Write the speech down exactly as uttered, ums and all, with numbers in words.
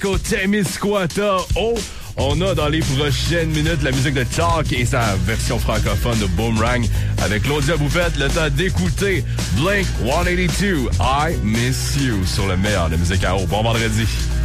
au Témiscouata. Oh, on a dans les prochaines minutes la musique de Chalk et sa version francophone de Boomerang avec Claudia Bouffette. Le temps d'écouter Blink one eighty-two, I Miss You sur le meilleur de musique à eau. Bon vendredi.